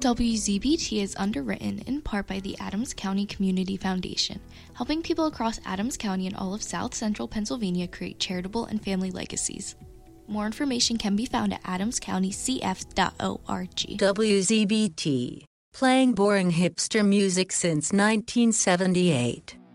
WZBT is underwritten in part by the Adams County Community Foundation, helping people across Adams County and all of South Central Pennsylvania create charitable and family legacies. More information can be found at adamscountycf.org. WZBT, playing boring hipster music since 1978.